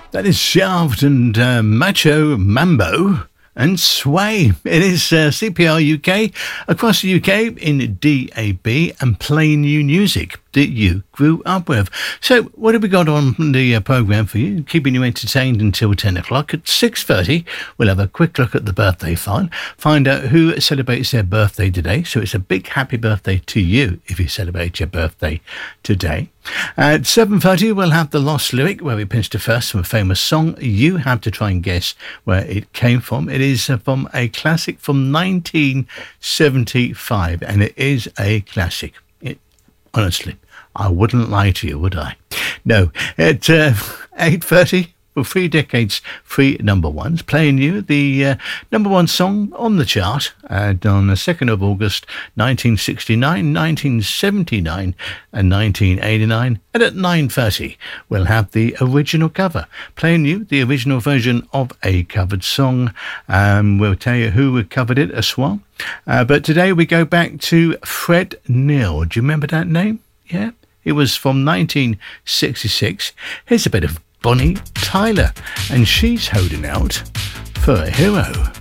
That is Shaft and Macho Mambo and Sway. It is CPR UK, across the UK in DAB, and playing you music that you grew up with. So what have we got on the programme for you? Keeping you entertained until 10 o'clock. At 6:30, we'll have a quick look at the birthday file, find out who celebrates their birthday today. So it's a big happy birthday to you if you celebrate your birthday today. At 7:30, we'll have the Lost Lyric, where we pinch the first from a famous song. You have to try and guess where it came from. It is from a classic from 1975, and it is a classic. Honestly, I wouldn't lie to you, would I? No. At 8:30, for 3 decades, 3 number ones, playing you the number one song on the chart on the 2nd of August, 1969, 1979 and 1989. And at 9:30, we'll have the original cover, playing you the original version of a covered song. We'll tell you who covered it as well. But today we go back to Fred Neil. Do you remember that name? Yeah, it was from 1966. Here's a bit of Bonnie Tyler, and she's holding out for a hero.